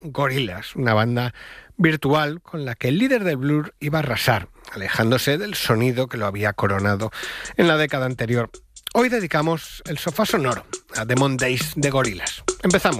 Gorillaz, una banda virtual con la que el líder de Blur iba a arrasar, alejándose del sonido que lo había coronado en la década anterior. Hoy dedicamos el sofá sonoro a Demon Days de Gorillaz. Empezamos.